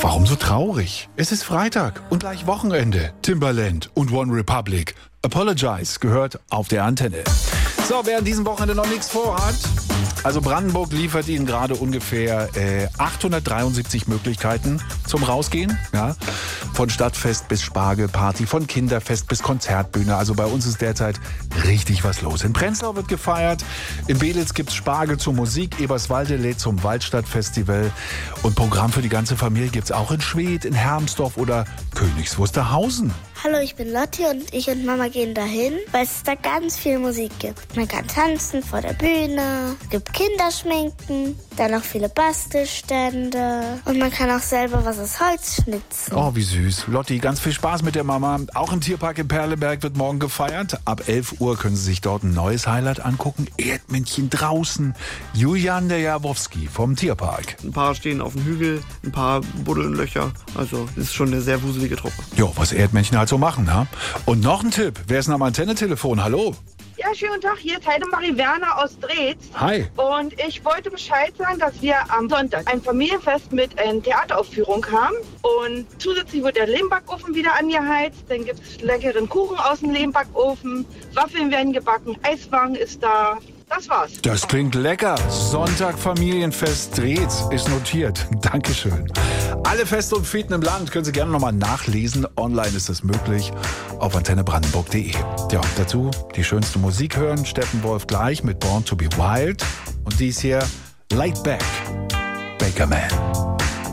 warum so traurig? Es ist Freitag und gleich Wochenende. Timbaland und One Republic. Apologize gehört auf der Antenne. So, wer an diesem Wochenende noch nichts vorhat, also Brandenburg liefert Ihnen gerade ungefähr 873 Möglichkeiten zum Rausgehen. Ja? Von Stadtfest bis Spargelparty, von Kinderfest bis Konzertbühne. Also bei uns ist derzeit richtig was los. In Prenzlau wird gefeiert, in Belitz gibt's Spargel zur Musik, Eberswalde lädt zum Waldstadtfestival und Programm für die ganze Familie gibt's auch in Schwedt, in Hermsdorf oder Königs Wusterhausen. Hallo, ich bin Lotti und ich und Mama gehen dahin, weil es da ganz viel Musik gibt. Man kann tanzen vor der Bühne, es gibt Kinderschminken, dann noch viele Bastelstände und man kann auch selber was aus Holz schnitzen. Oh, wie süß. Lotti, ganz viel Spaß mit der Mama. Auch im Tierpark in Perleberg wird morgen gefeiert. Ab 11 Uhr können Sie sich dort ein neues Highlight angucken. Erdmännchen draußen. Julian der Jaworski vom Tierpark. Ein paar stehen auf dem Hügel, ein paar buddeln Löcher. Also das ist schon eine sehr wuselige Truppe. Jo, was Erdmännchen halt so machen, ha? Und noch ein Tipp. Wer ist denn am Antenne-Telefon? Hallo? Ja, schönen guten Tag, hier ist Heidemarie Werner aus Drehz. Hi. Und ich wollte Bescheid sagen, dass wir am Sonntag ein Familienfest mit einer Theateraufführung haben. Und zusätzlich wird der Lehmbackofen wieder angeheizt. Dann gibt es leckeren Kuchen aus dem Lehmbackofen. Waffeln werden gebacken, Eiswagen ist da. Das war's. Das klingt lecker. Sonntag Familienfest Drehz ist notiert. Dankeschön. Alle Feste und Feten im Land können Sie gerne nochmal nachlesen. Online ist es möglich auf antennebrandenburg.de. Ja, dazu die schönste Musik hören. Steppenwolf gleich mit Born to be Wild. Und dies hier Laid Back, Baker Man.